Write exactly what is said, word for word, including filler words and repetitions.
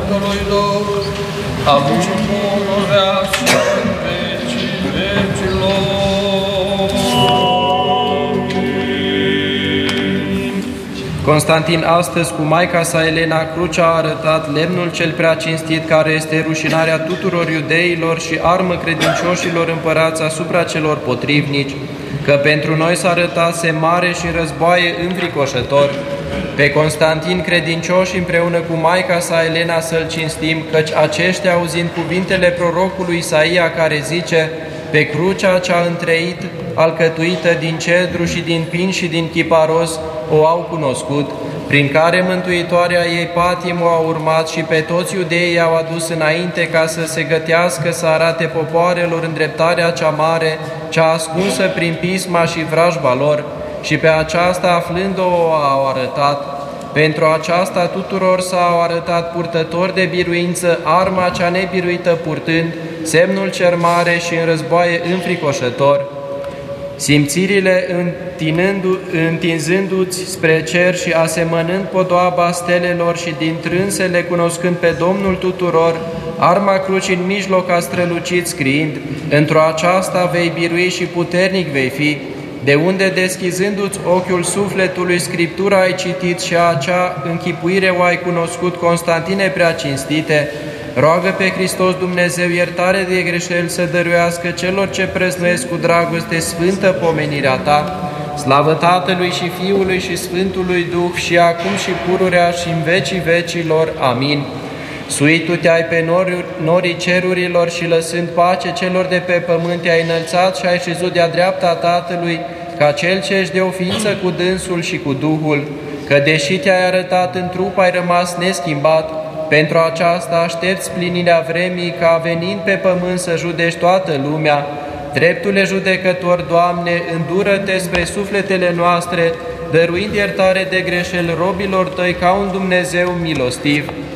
Sfântului Duh, acum și pururea și în vecii vecilor. Constantin astăzi cu maica sa Elena Crucea a arătat lemnul cel prea cinstit, care este rușinarea tuturor iudeilor și armă credincioșilor împărați asupra celor potrivnici, că pentru noi s-a arătat mare și războaie înfricoșător. Pe Constantin credincioși împreună cu maica sa Elena să-l cinstim, căci aceștia, auzind cuvintele prorocului Isaia care zice: pe crucea cea întreit, alcătuită din cedru și din pin și din chiparos, o au cunoscut, prin care mântuitoarea ei patim o au urmat și pe toți iudeii au adus înainte ca să se gătească, să arate popoarelor îndreptarea cea mare, cea ascunsă prin pisma și vrajba lor, și pe aceasta aflând-o o au arătat. Pentru aceasta tuturor s-au arătat purtători de biruință, arma cea nebiruită purtând, semnul cer mare și în războaie înfricoșător, simțirile întinzându-ți spre cer și asemănând podoaba stelelor și din trânsele cunoscând pe Domnul tuturor, arma crucii în mijloc a strălucit scriind: într-o aceasta vei birui și puternic vei fi, de unde deschizându-ți ochiul sufletului Scriptura ai citit și acea închipuire o ai cunoscut, Constantine prea cinstite. Roagă pe Hristos Dumnezeu iertare de greșeli să dăruiască celor ce prăznuiesc cu dragoste sfântă pomenirea ta. Slavă Tatălui și Fiului și Sfântului Duh și acum și pururea și în vecii vecilor. Amin. Suit tu te-ai pe nori, norii cerurilor și lăsând pace celor de pe pământ te-ai înălțat și ai șezut de-a dreapta Tatălui, ca cel ce își de o ființă cu dânsul și cu Duhul, că deși te-ai arătat în trup ai rămas neschimbat. Pentru aceasta aștepți plinirea vremii, ca venind pe pământ să judești toată lumea. Dreptule judecător, Doamne, îndură-te spre sufletele noastre, dăruind iertare de greșeli robilor tăi ca un Dumnezeu milostiv.